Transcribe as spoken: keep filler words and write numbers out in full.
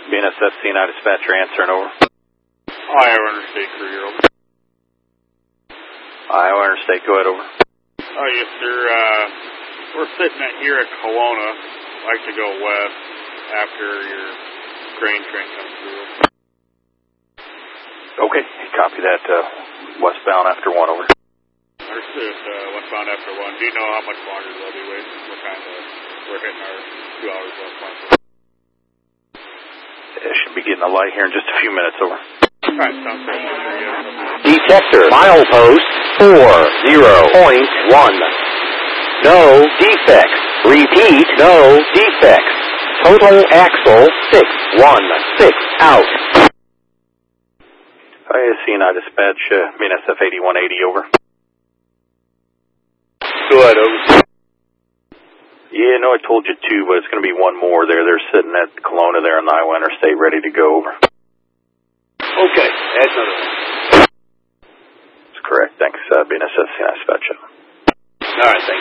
B N S F C nine dispatcher answering over. Iowa Interstate crew, you're over. Iowa Interstate, go ahead over. Oh, yes, sir. Uh, we're sitting at here at Kelowna. Like to go west after your grain train comes through. Okay, copy that. Uh, westbound after one, over. Understood. Uh, westbound after one. Do you know how much longer they'll be waiting? We're kind of we're hitting our two hours westbound. It should be getting a light here in just a few minutes, over. All right, sounds good. Detector, milepost four zero point one. No defects. Repeat, no defects. Total axle six one six out. I C nine dispatch, uh, B N S F eighty-one eighty, over. Go ahead, over. Yeah, no, I told you two, but it's going to be one more there. They're sitting at Kelowna there on the Iowa Interstate ready to go, over. Okay, that's another one. That's correct. Thanks, uh, B N S F C nine dispatch. All right, thank you.